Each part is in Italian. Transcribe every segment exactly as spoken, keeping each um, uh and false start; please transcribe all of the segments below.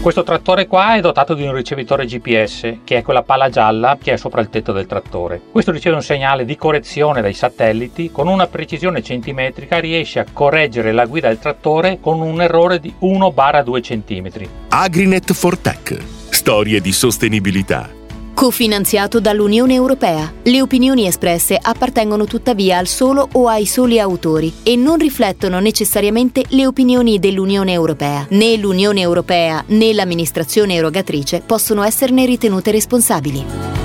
Questo trattore qua è dotato di un ricevitore G P S, che è quella palla gialla che è sopra il tetto del trattore. Questo riceve un segnale di correzione dai satelliti, con una precisione centimetrica riesce a correggere la guida del trattore con un errore di uno due centimetri. Agrinet for Tech. Storie di sostenibilità. Cofinanziato dall'Unione Europea. Le opinioni espresse appartengono tuttavia al solo o ai soli autori e non riflettono necessariamente le opinioni dell'Unione Europea. Né l'Unione Europea né l'amministrazione erogatrice possono esserne ritenute responsabili.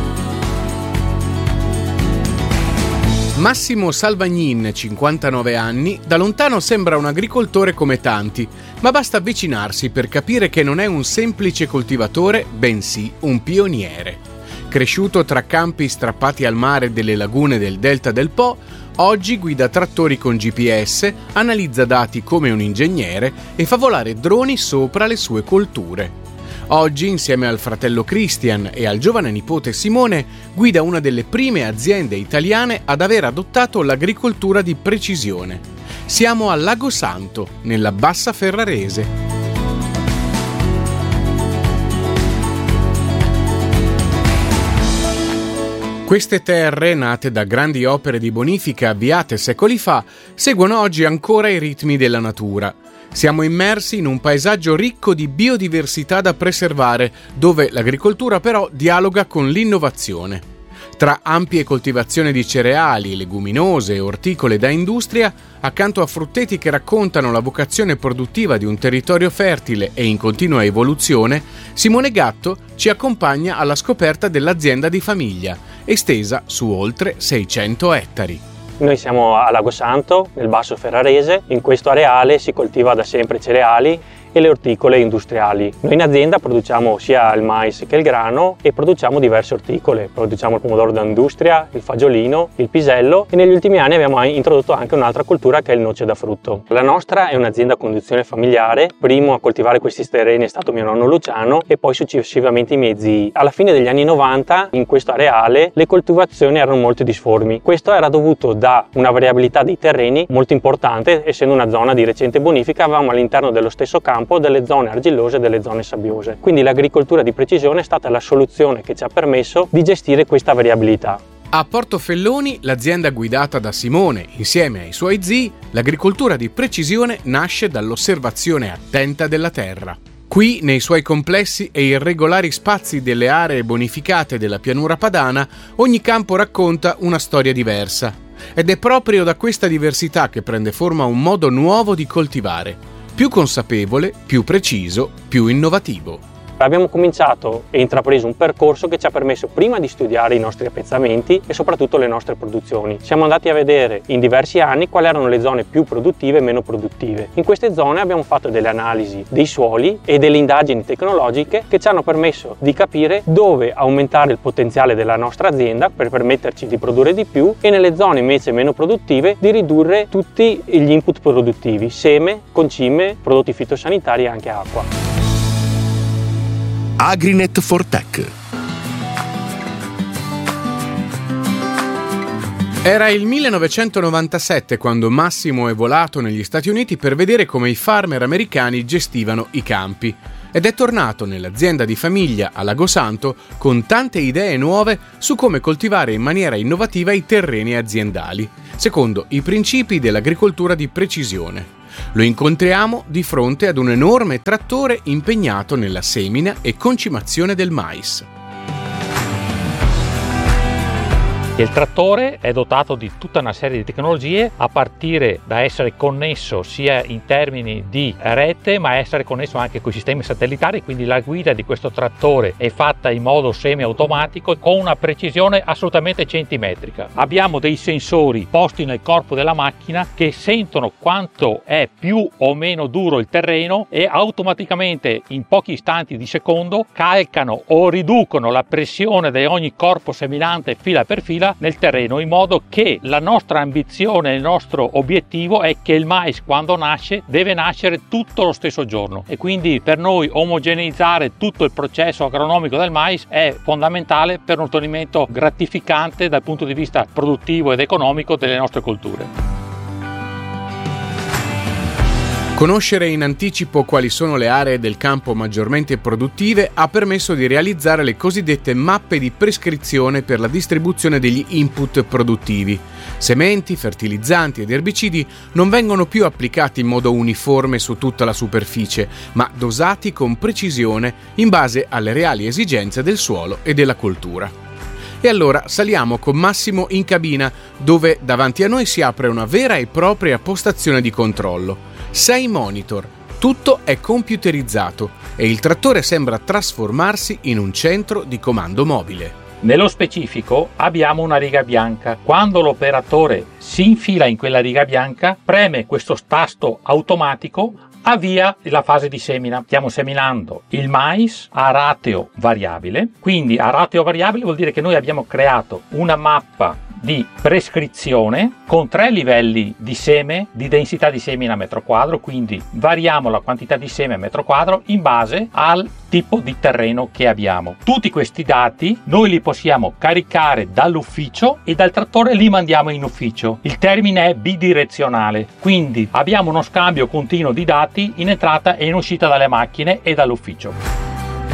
Massimo Salvagnin, cinquantanove anni, da lontano sembra un agricoltore come tanti, ma basta avvicinarsi per capire che non è un semplice coltivatore, bensì un pioniere. Cresciuto tra campi strappati al mare delle lagune del delta del Po, oggi guida trattori con G P S, analizza dati come un ingegnere e fa volare droni sopra le sue colture. Oggi, insieme al fratello Christian e al giovane nipote Simone, guida una delle prime aziende italiane ad aver adottato l'agricoltura di precisione. Siamo a Lago Santo, nella Bassa Ferrarese. Queste terre, nate da grandi opere di bonifica avviate secoli fa, seguono oggi ancora i ritmi della natura. Siamo immersi in un paesaggio ricco di biodiversità da preservare, dove l'agricoltura però dialoga con l'innovazione. Tra ampie coltivazioni di cereali, leguminose e orticole da industria, accanto a frutteti che raccontano la vocazione produttiva di un territorio fertile e in continua evoluzione, Simone Gatto ci accompagna alla scoperta dell'azienda di famiglia, estesa su oltre seicento ettari. Noi siamo a Lago Santo, nel Basso Ferrarese. In questo areale si coltiva da sempre cereali e le orticole industriali. Noi in azienda produciamo sia il mais che il grano e produciamo diverse orticole. Produciamo il pomodoro d'industria, il fagiolino, il pisello e negli ultimi anni abbiamo introdotto anche un'altra coltura che è il noce da frutto. La nostra è un'azienda a conduzione familiare. Primo a coltivare questi terreni è stato mio nonno Luciano e poi successivamente i miei zii. Alla fine degli anni novanta in questo areale le coltivazioni erano molto disformi. Questo era dovuto da una variabilità dei terreni molto importante, essendo una zona di recente bonifica avevamo all'interno dello stesso campo delle zone argillose e delle zone sabbiose. Quindi l'agricoltura di precisione è stata la soluzione che ci ha permesso di gestire questa variabilità. A Portofelloni, l'azienda guidata da Simone, insieme ai suoi zii, l'agricoltura di precisione nasce dall'osservazione attenta della terra. Qui, nei suoi complessi e irregolari spazi delle aree bonificate della pianura padana, ogni campo racconta una storia diversa. Ed è proprio da questa diversità che prende forma un modo nuovo di coltivare. Più consapevole, più preciso, più innovativo. Abbiamo cominciato e intrapreso un percorso che ci ha permesso prima di studiare i nostri appezzamenti e soprattutto le nostre produzioni. Siamo andati a vedere in diversi anni quali erano le zone più produttive e meno produttive. In queste zone abbiamo fatto delle analisi dei suoli e delle indagini tecnologiche che ci hanno permesso di capire dove aumentare il potenziale della nostra azienda per permetterci di produrre di più e nelle zone invece meno produttive di ridurre tutti gli input produttivi, seme, concime, prodotti fitosanitari e anche acqua. Agrinet for Tech. Era il millenovecentonovantasette quando Massimo è volato negli Stati Uniti per vedere come i farmer americani gestivano i campi ed è tornato nell'azienda di famiglia a Lago Santo con tante idee nuove su come coltivare in maniera innovativa i terreni aziendali, secondo i principi dell'agricoltura di precisione. Lo incontriamo di fronte ad un enorme trattore impegnato nella semina e concimazione del mais. Il trattore è dotato di tutta una serie di tecnologie, a partire da essere connesso sia in termini di rete, ma essere connesso anche con i sistemi satellitari, quindi la guida di questo trattore è fatta in modo semi-automatico con una precisione assolutamente centimetrica. Abbiamo dei sensori posti nel corpo della macchina che sentono quanto è più o meno duro il terreno e automaticamente in pochi istanti di secondo calcano o riducono la pressione di ogni corpo seminante fila per fila nel terreno, in modo che la nostra ambizione, il nostro obiettivo è che il mais, quando nasce, deve nascere tutto lo stesso giorno, e quindi per noi omogeneizzare tutto il processo agronomico del mais è fondamentale per un ottenimento gratificante dal punto di vista produttivo ed economico delle nostre colture. Conoscere in anticipo quali sono le aree del campo maggiormente produttive ha permesso di realizzare le cosiddette mappe di prescrizione per la distribuzione degli input produttivi. Sementi, fertilizzanti ed erbicidi non vengono più applicati in modo uniforme su tutta la superficie, ma dosati con precisione in base alle reali esigenze del suolo e della coltura. E allora saliamo con Massimo in cabina, dove davanti a noi si apre una vera e propria postazione di controllo. Sei monitor, tutto è computerizzato e il trattore sembra trasformarsi in un centro di comando mobile. Nello specifico abbiamo una riga bianca. Quando l'operatore si infila in quella riga bianca, preme questo tasto automatico, avvia la fase di semina. Stiamo seminando il mais a rateo variabile, quindi a rateo variabile vuol dire che noi abbiamo creato una mappa di prescrizione con tre livelli di seme, di densità di semina a metro quadro, quindi variamo la quantità di seme a metro quadro in base al tipo di terreno che abbiamo. Tutti questi dati noi li possiamo caricare dall'ufficio e dal trattore li mandiamo in ufficio. Il termine è bidirezionale, quindi abbiamo uno scambio continuo di dati in entrata e in uscita dalle macchine e dall'ufficio.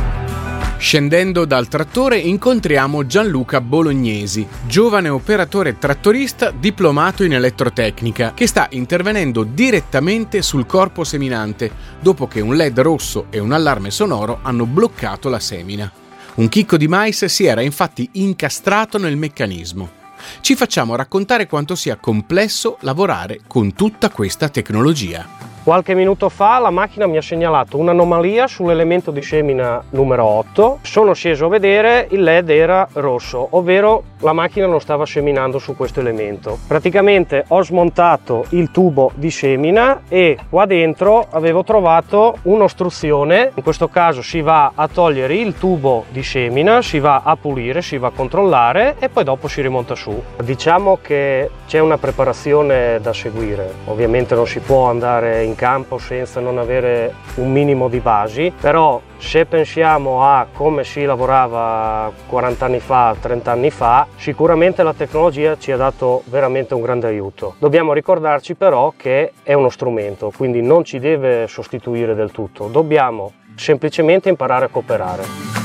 Scendendo dal trattore incontriamo Gianluca Bolognesi, giovane operatore trattorista diplomato in elettrotecnica, che sta intervenendo direttamente sul corpo seminante dopo che un L E D rosso e un allarme sonoro hanno bloccato la semina. Un chicco di mais si era infatti incastrato nel meccanismo. Ci facciamo raccontare quanto sia complesso lavorare con tutta questa tecnologia. Qualche minuto fa la macchina mi ha segnalato un'anomalia sull'elemento di semina numero otto. Sono sceso a vedere, il L E D era rosso, ovvero la macchina non stava seminando su questo elemento. Praticamente ho smontato il tubo di semina e qua dentro avevo trovato un'ostruzione. In questo caso si va a togliere il tubo di semina, si va a pulire, si va a controllare e poi dopo si rimonta su. Diciamo che c'è una preparazione da seguire. Ovviamente non si può andare in campo senza non avere un minimo di basi, però se pensiamo a come si lavorava quaranta anni fa, trenta anni fa, sicuramente la tecnologia ci ha dato veramente un grande aiuto. Dobbiamo ricordarci però che è uno strumento, quindi non ci deve sostituire del tutto, dobbiamo semplicemente imparare a cooperare.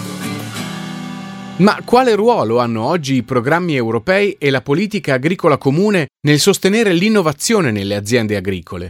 Ma quale ruolo hanno oggi i programmi europei e la politica agricola comune nel sostenere l'innovazione nelle aziende agricole?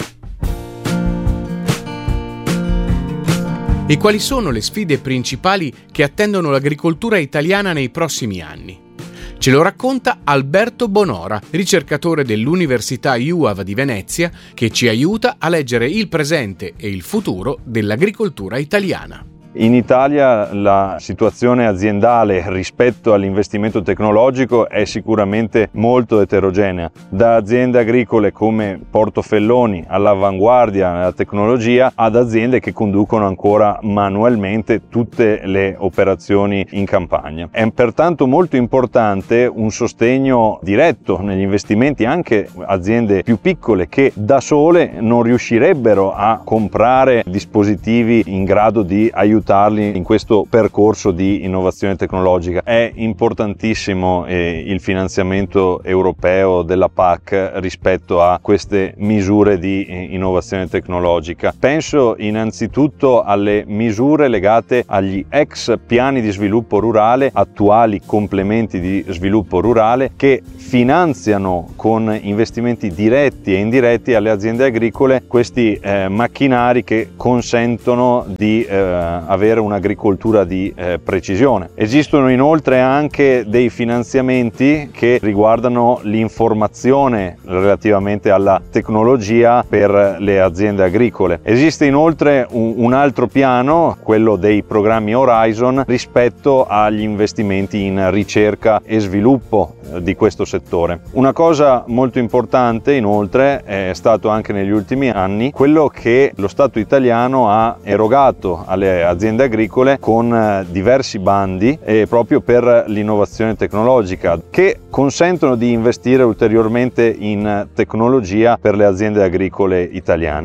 E quali sono le sfide principali che attendono l'agricoltura italiana nei prossimi anni? Ce lo racconta Alberto Bonora, ricercatore dell'Università U A V di Venezia, che ci aiuta a leggere il presente e il futuro dell'agricoltura italiana. In Italia la situazione aziendale rispetto all'investimento tecnologico è sicuramente molto eterogenea. Da aziende agricole come Portofelloni all'avanguardia nella tecnologia ad aziende che conducono ancora manualmente tutte le operazioni in campagna. È pertanto molto importante un sostegno diretto negli investimenti anche aziende più piccole che da sole non riuscirebbero a comprare dispositivi in grado di aiutare in questo percorso di innovazione tecnologica. È importantissimo eh, il finanziamento europeo della P A C rispetto a queste misure di eh, innovazione tecnologica. Penso innanzitutto alle misure legate agli ex piani di sviluppo rurale, attuali complementi di sviluppo rurale, che finanziano con investimenti diretti e indiretti alle aziende agricole questi eh, macchinari che consentono di eh, avere un'agricoltura di eh, precisione. Esistono inoltre anche dei finanziamenti che riguardano l'informazione relativamente alla tecnologia per le aziende agricole. Esiste inoltre un, un altro piano, quello dei programmi Horizon, rispetto agli investimenti in ricerca e sviluppo eh, di questo settore. Una cosa molto importante inoltre è stato anche negli ultimi anni quello che lo Stato italiano ha erogato alle aziende agricole con diversi bandi eh, proprio per l'innovazione tecnologica che consentono di investire ulteriormente in tecnologia per le aziende agricole italiane.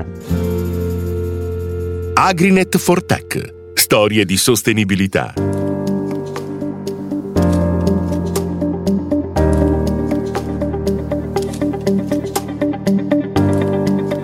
Agrinet for Tech. Storie di sostenibilità. Le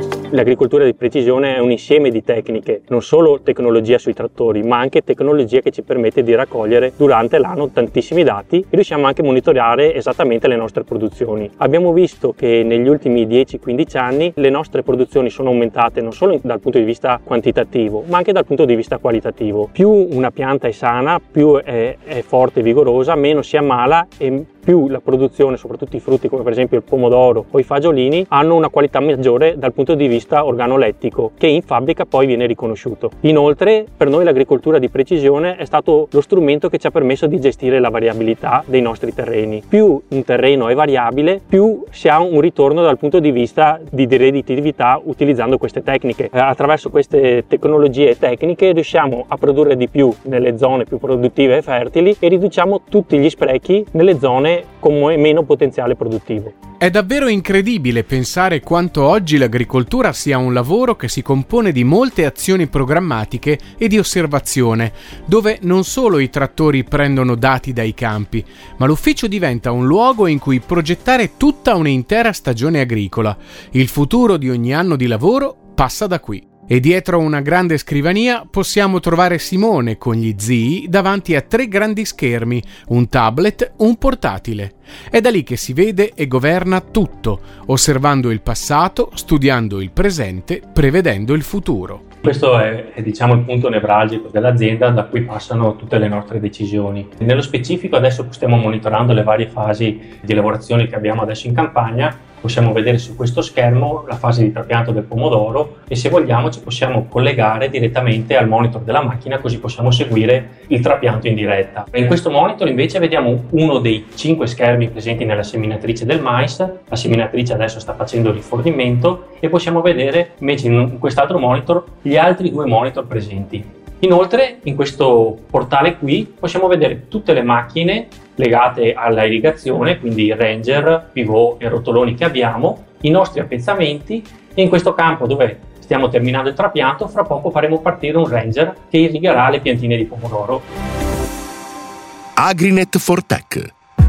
L'agricoltura di precisione è un insieme di tecniche, non solo tecnologia sui trattori, ma anche tecnologia che ci permette di raccogliere durante l'anno tantissimi dati e riusciamo anche a monitorare esattamente le nostre produzioni. Abbiamo visto che negli ultimi dieci quindici anni le nostre produzioni sono aumentate non solo dal punto di vista quantitativo, ma anche dal punto di vista qualitativo. Più una pianta è sana, più è, è forte e vigorosa, meno si ammala e più la produzione, soprattutto i frutti come per esempio il pomodoro o i fagiolini, hanno una qualità maggiore dal punto di vista organolettico, che in fabbrica poi viene riconosciuto. Inoltre, per noi l'agricoltura di precisione è stato lo strumento che ci ha permesso di gestire la variabilità dei nostri terreni. Più un terreno è variabile, più si ha un ritorno dal punto di vista di redditività utilizzando queste tecniche. Attraverso queste tecnologie e tecniche riusciamo a produrre di più nelle zone più produttive e fertili e riduciamo tutti gli sprechi nelle zone con meno potenziale produttivo. È davvero incredibile pensare quanto oggi l'agricoltura sia un lavoro che si compone di molte azioni programmatiche e di osservazione, dove non solo i trattori prendono dati dai campi, ma l'ufficio diventa un luogo in cui progettare tutta un'intera stagione agricola. Il futuro di ogni anno di lavoro passa da qui. E dietro una grande scrivania possiamo trovare Simone con gli zii davanti a tre grandi schermi, un tablet, un portatile. È da lì che si vede e governa tutto, osservando il passato, studiando il presente, prevedendo il futuro. Questo è, è diciamo il punto nevralgico dell'azienda da cui passano tutte le nostre decisioni. Nello specifico adesso stiamo monitorando le varie fasi di lavorazione che abbiamo adesso in campagna. Possiamo vedere su questo schermo la fase di trapianto del pomodoro e se vogliamo ci possiamo collegare direttamente al monitor della macchina, così possiamo seguire il trapianto in diretta. In questo monitor invece vediamo uno dei cinque schermi presenti nella seminatrice del mais. La seminatrice adesso sta facendo il rifornimento e possiamo vedere invece in quest'altro monitor gli altri due monitor presenti. Inoltre in questo portale qui possiamo vedere tutte le macchine legate alla irrigazione, quindi Ranger, pivot e rotoloni che abbiamo, i nostri appezzamenti e in questo campo dove stiamo terminando il trapianto fra poco faremo partire un Ranger che irrigherà le piantine di pomodoro. Agrinet for Tech.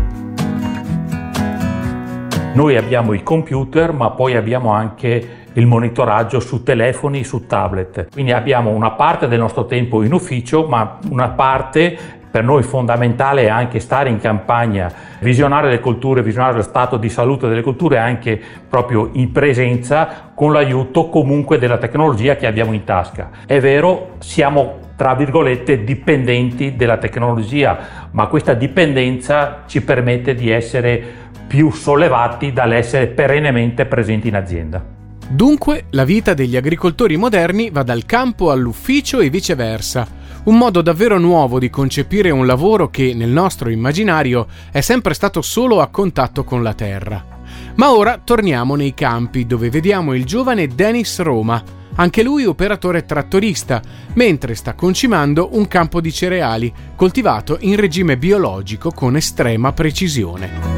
Noi abbiamo i computer, ma poi abbiamo anche il monitoraggio su telefoni, su tablet. Quindi abbiamo una parte del nostro tempo in ufficio, ma una parte per noi fondamentale è anche stare in campagna, visionare le colture, visionare lo stato di salute delle colture anche proprio in presenza con l'aiuto comunque della tecnologia che abbiamo in tasca. È vero, siamo tra virgolette dipendenti della tecnologia, ma questa dipendenza ci permette di essere più sollevati dall'essere perennemente presenti in azienda. Dunque, la vita degli agricoltori moderni va dal campo all'ufficio e viceversa. Un modo davvero nuovo di concepire un lavoro che, nel nostro immaginario, è sempre stato solo a contatto con la terra. Ma ora torniamo nei campi, dove vediamo il giovane Denis Roma, anche lui operatore trattorista, mentre sta concimando un campo di cereali, coltivato in regime biologico con estrema precisione.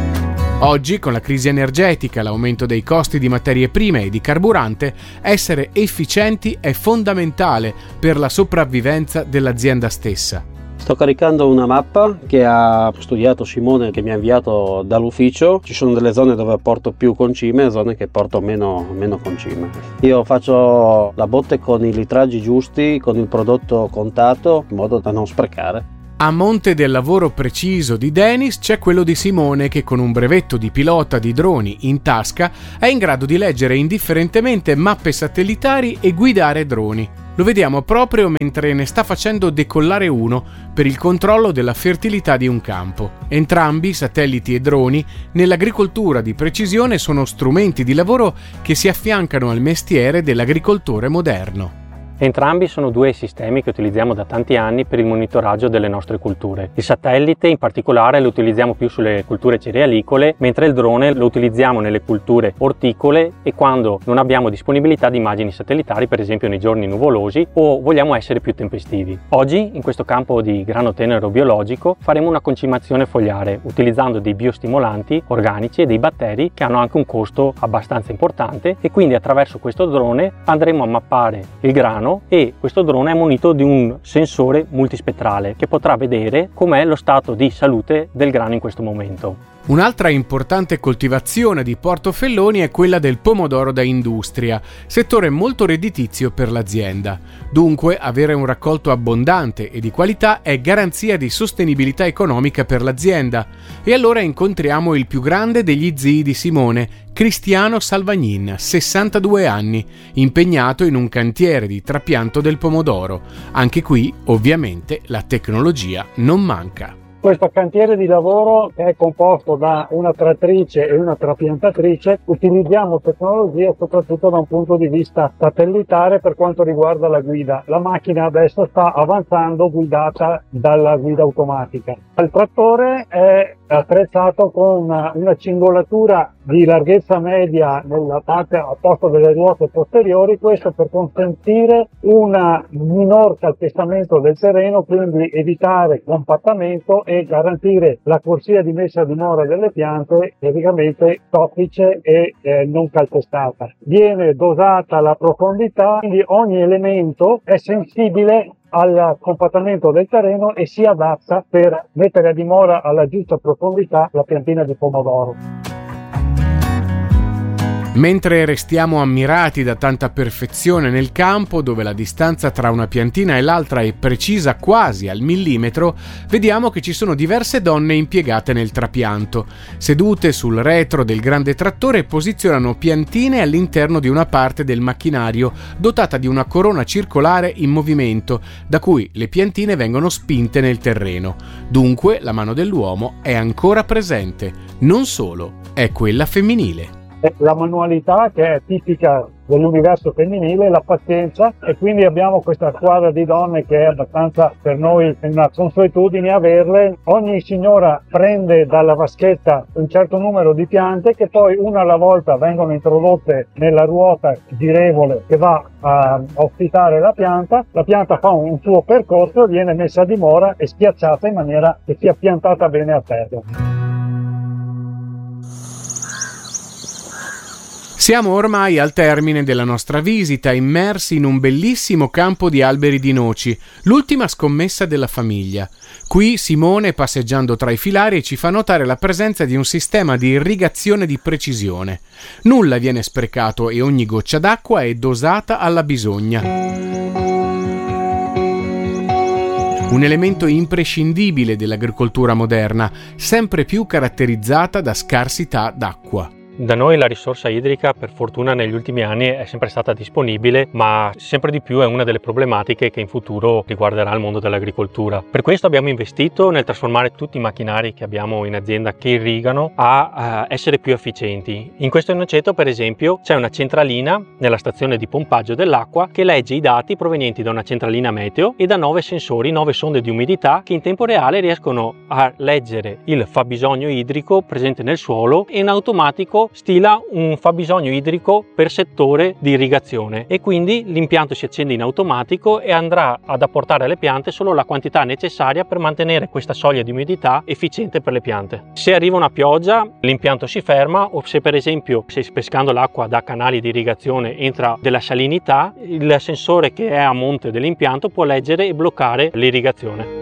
Oggi, con la crisi energetica, l'aumento dei costi di materie prime e di carburante, essere efficienti è fondamentale per la sopravvivenza dell'azienda stessa. Sto caricando una mappa che ha studiato Simone, che mi ha inviato dall'ufficio. Ci sono delle zone dove porto più concime e zone che porto meno, meno concime. Io faccio la botte con i litraggi giusti, con il prodotto contato, in modo da non sprecare. A monte del lavoro preciso di Denis c'è quello di Simone, che con un brevetto di pilota di droni in tasca è in grado di leggere indifferentemente mappe satellitari e guidare droni. Lo vediamo proprio mentre ne sta facendo decollare uno per il controllo della fertilità di un campo. Entrambi, satelliti e droni, nell'agricoltura di precisione sono strumenti di lavoro che si affiancano al mestiere dell'agricoltore moderno. Entrambi sono due sistemi che utilizziamo da tanti anni per il monitoraggio delle nostre colture. Il satellite in particolare lo utilizziamo più sulle colture cerealicole, mentre il drone lo utilizziamo nelle colture orticole e quando non abbiamo disponibilità di immagini satellitari, per esempio nei giorni nuvolosi o vogliamo essere più tempestivi. Oggi in questo campo di grano tenero biologico faremo una concimazione fogliare utilizzando dei biostimolanti organici e dei batteri che hanno anche un costo abbastanza importante e quindi attraverso questo drone andremo a mappare il grano e questo drone è munito di un sensore multispettrale che potrà vedere com'è lo stato di salute del grano in questo momento. Un'altra importante coltivazione di Portofelloni è quella del pomodoro da industria, settore molto redditizio per l'azienda. Dunque, avere un raccolto abbondante e di qualità è garanzia di sostenibilità economica per l'azienda. E allora incontriamo il più grande degli zii di Simone, Cristiano Salvagnin, sessantadue anni, impegnato in un cantiere di trapianto del pomodoro. Anche qui, ovviamente, la tecnologia non manca. Questo cantiere di lavoro, che è composto da una trattrice e una trapiantatrice, utilizziamo tecnologie soprattutto da un punto di vista satellitare per quanto riguarda la guida. La macchina adesso sta avanzando guidata dalla guida automatica. Il trattore è attrezzato con una, una cingolatura di larghezza media nella parte a posto delle ruote posteriori, questo per consentire un minor calpestamento del terreno, quindi evitare compattamento e garantire la corsia di messa a dimora delle piante praticamente soffice e eh, non calpestata. Viene dosata la profondità, quindi ogni elemento è sensibile al compattamento del terreno e si adatta per mettere a dimora alla giusta profondità la piantina di pomodoro. Mentre restiamo ammirati da tanta perfezione nel campo, dove la distanza tra una piantina e l'altra è precisa quasi al millimetro, vediamo che ci sono diverse donne impiegate nel trapianto. Sedute sul retro del grande trattore posizionano piantine all'interno di una parte del macchinario dotata di una corona circolare in movimento, da cui le piantine vengono spinte nel terreno. Dunque la mano dell'uomo è ancora presente, non solo, è quella femminile. La manualità che è tipica dell'universo femminile, la pazienza, e quindi abbiamo questa squadra di donne che è abbastanza per noi una consuetudine averle. Ogni signora prende dalla vaschetta un certo numero di piante che poi una alla volta vengono introdotte nella ruota girevole che va a ospitare la pianta. La pianta fa un suo percorso, viene messa a dimora e schiacciata in maniera che sia piantata bene a terra. Siamo ormai al termine della nostra visita, immersi in un bellissimo campo di alberi di noci, l'ultima scommessa della famiglia. Qui Simone, passeggiando tra i filari, ci fa notare la presenza di un sistema di irrigazione di precisione. Nulla viene sprecato e ogni goccia d'acqua è dosata alla bisogna. Un elemento imprescindibile dell'agricoltura moderna, sempre più caratterizzata da scarsità d'acqua. Da noi la risorsa idrica per fortuna negli ultimi anni è sempre stata disponibile, ma sempre di più è una delle problematiche che in futuro riguarderà il mondo dell'agricoltura. Per questo abbiamo investito nel trasformare tutti i macchinari che abbiamo in azienda che irrigano a, a essere più efficienti. In questo innoceto, per esempio, c'è una centralina nella stazione di pompaggio dell'acqua che legge i dati provenienti da una centralina meteo e da nove sensori, nove sonde di umidità che in tempo reale riescono a leggere il fabbisogno idrico presente nel suolo e in automatico stila un fabbisogno idrico per settore di irrigazione e quindi l'impianto si accende in automatico e andrà ad apportare alle piante solo la quantità necessaria per mantenere questa soglia di umidità efficiente per le piante. Se arriva una pioggia l'impianto si ferma, o se per esempio se pescando l'acqua da canali di irrigazione entra della salinità, il sensore che è a monte dell'impianto può leggere e bloccare l'irrigazione.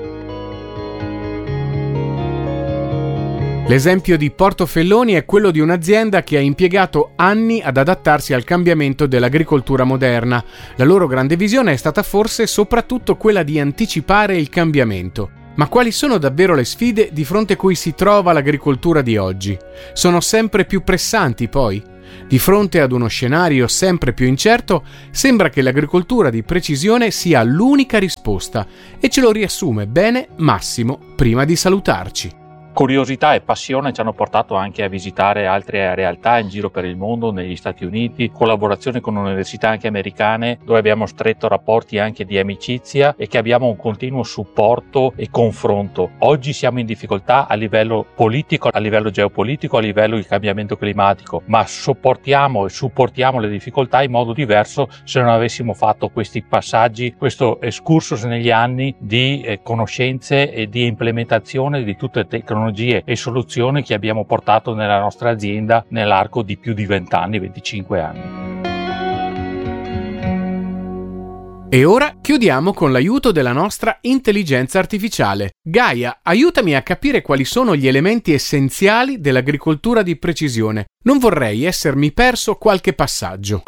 L'esempio di Portofelloni è quello di un'azienda che ha impiegato anni ad adattarsi al cambiamento dell'agricoltura moderna. La loro grande visione è stata forse soprattutto quella di anticipare il cambiamento. Ma quali sono davvero le sfide di fronte a cui si trova l'agricoltura di oggi? Sono sempre più pressanti, poi? Di fronte ad uno scenario sempre più incerto, sembra che l'agricoltura di precisione sia l'unica risposta, e ce lo riassume bene Massimo prima di salutarci. Curiosità e passione ci hanno portato anche a visitare altre realtà in giro per il mondo, negli Stati Uniti, collaborazione con università anche americane, dove abbiamo stretto rapporti anche di amicizia e che abbiamo un continuo supporto e confronto. Oggi siamo in difficoltà a livello politico, a livello geopolitico, a livello di cambiamento climatico, ma sopportiamo e supportiamo le difficoltà in modo diverso se non avessimo fatto questi passaggi, questo excursus negli anni di eh, conoscenze e di implementazione di tutte le tecnologie e soluzioni che abbiamo portato nella nostra azienda nell'arco di più di venti anni, venticinque anni. E ora chiudiamo con l'aiuto della nostra intelligenza artificiale. Gaia, aiutami a capire quali sono gli elementi essenziali dell'agricoltura di precisione. Non vorrei essermi perso qualche passaggio.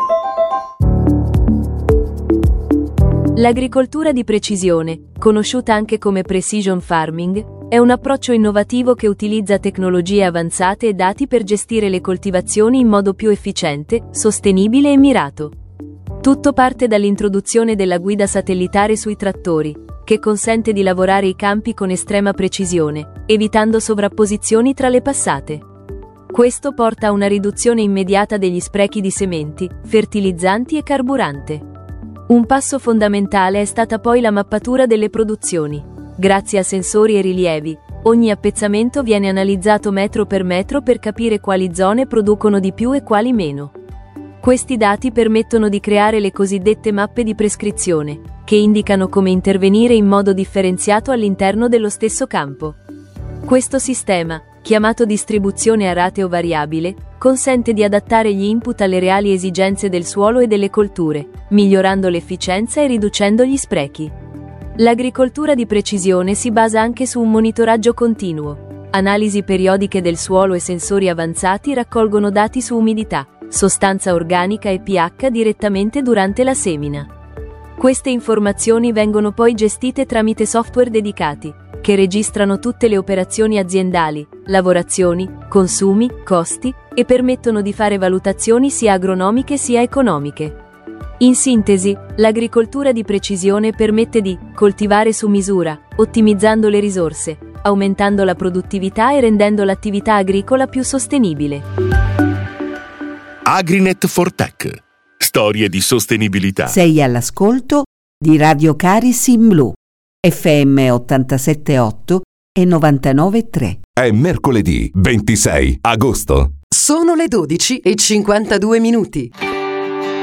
L'agricoltura di precisione, conosciuta anche come precision farming, è un approccio innovativo che utilizza tecnologie avanzate e dati per gestire le coltivazioni in modo più efficiente, sostenibile e mirato. Tutto parte dall'introduzione della guida satellitare sui trattori, che consente di lavorare i campi con estrema precisione, evitando sovrapposizioni tra le passate. Questo porta a una riduzione immediata degli sprechi di sementi, fertilizzanti e carburante. Un passo fondamentale è stata poi la mappatura delle produzioni. Grazie a sensori e rilievi, ogni appezzamento viene analizzato metro per metro per capire quali zone producono di più e quali meno. Questi dati permettono di creare le cosiddette mappe di prescrizione, che indicano come intervenire in modo differenziato all'interno dello stesso campo. Questo sistema, chiamato distribuzione a rateo variabile, consente di adattare gli input alle reali esigenze del suolo e delle colture, migliorando l'efficienza e riducendo gli sprechi. L'agricoltura di precisione si basa anche su un monitoraggio continuo. Analisi periodiche del suolo e sensori avanzati raccolgono dati su umidità, sostanza organica e pH direttamente durante la semina. Queste informazioni vengono poi gestite tramite software dedicati, che registrano tutte le operazioni aziendali, lavorazioni, consumi, costi, e permettono di fare valutazioni sia agronomiche sia economiche. In sintesi, l'agricoltura di precisione permette di coltivare su misura, ottimizzando le risorse, aumentando la produttività e rendendo l'attività agricola più sostenibile. Agrinet for Tech. Storie di sostenibilità. Sei all'ascolto di Radio Caris in Blu, F M ottantasette virgola otto e novantanove virgola tre. È mercoledì ventisei agosto. Sono le dodici e cinquantadue minuti.